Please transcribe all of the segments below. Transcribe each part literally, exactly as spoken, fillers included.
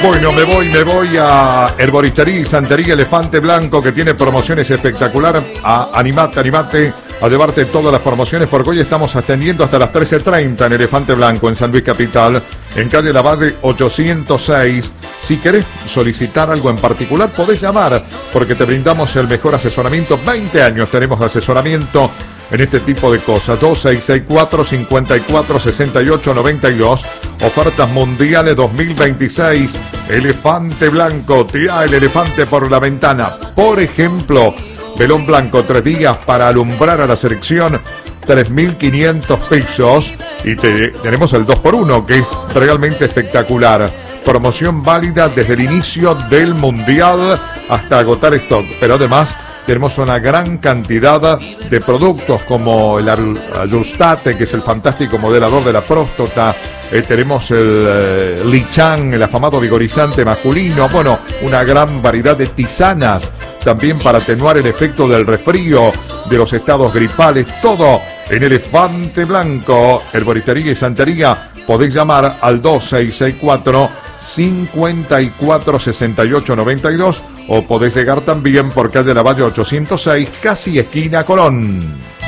Bueno, me voy, me voy a Herboristería y Santería Elefante Blanco, que tiene promociones espectaculares. A, animate, animate a llevarte todas las promociones, porque hoy estamos atendiendo hasta las trece treinta en Elefante Blanco, en San Luis Capital, en calle Lavalle ochocientos seis. Si querés solicitar algo en particular, podés llamar, porque te brindamos el mejor asesoramiento. veinte años tenemos de asesoramiento en este tipo de cosas. Dos seis seis cuatro, cinco cuatro, seis ocho nueve dos. Ofertas mundiales dos mil veintiséis. Elefante Blanco, tira el elefante por la ventana. Por ejemplo, velón blanco, tres días para alumbrar a la selección, tres mil quinientos pesos. Y te, tenemos el dos por uno, que es realmente espectacular. Promoción válida desde el inicio del mundial hasta agotar stock. Pero además tenemos una gran cantidad de productos como el Ayustate, que es el fantástico modelador de la próstata. Eh, tenemos el eh, Lichan, el afamado vigorizante masculino. Bueno, una gran variedad de tisanas también para atenuar el efecto del resfrío, de los estados gripales. Todo en Elefante Blanco, Herboristería y Santería. Podéis llamar al dos seis seis cuatro, cinco cuatro, seis ocho nueve dos o podéis llegar también por calle Lavalle ochocientos seis, casi esquina Colón.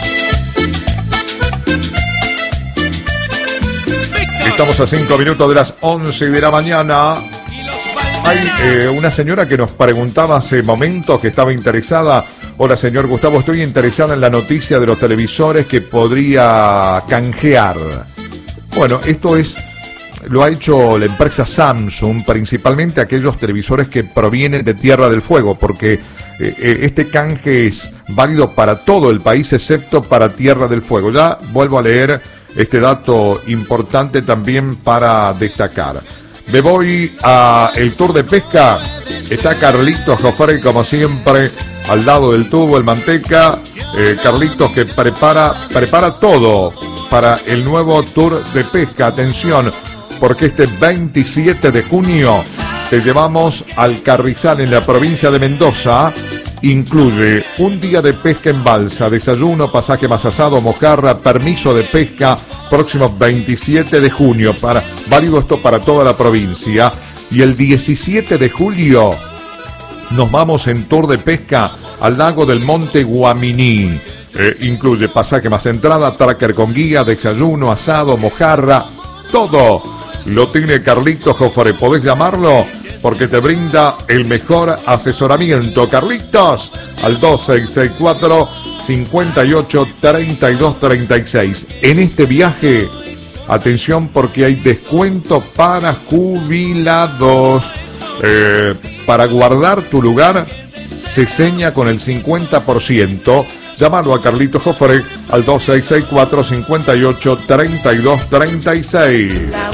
Estamos a cinco minutos de las once de la mañana. Hay eh, una señora que nos preguntaba hace momentos que estaba interesada. Hola, señor Gustavo, estoy interesada en la noticia de los televisores que podría canjear. Bueno, esto es, lo ha hecho la empresa Samsung, principalmente aquellos televisores que provienen de Tierra del Fuego, porque eh, este canje es válido para todo el país excepto para Tierra del Fuego. Ya vuelvo a leer este dato importante también para destacar. Me voy a el tour de pesca. Está Carlitos Joffre, como siempre, al lado del tubo, el manteca. Eh, Carlitos que prepara, prepara todo para el nuevo tour de pesca. Atención, porque este veintisiete de junio te llevamos al Carrizal en la provincia de Mendoza. Incluye un día de pesca en balsa, desayuno, pasaje más asado, mojarra, permiso de pesca, próximo veintisiete de junio, para, válido esto para toda la provincia. Y el diecisiete de julio nos vamos en tour de pesca al lago del Monte Guaminí. Eh, incluye pasaje más entrada, tracker con guía, desayuno, asado, mojarra, todo lo tiene Carlitos Joffre. Podés llamarlo porque te brinda el mejor asesoramiento. Carlitos, al dos seis seis cuatro, cinco ocho, tres dos tres seis. En este viaje, atención porque hay descuento para jubilados. Eh, para guardar tu lugar, se seña con el cincuenta por ciento. Llámalo a Carlitos Joffre al dos seis seis cuatro, cinco ocho, tres dos tres seis.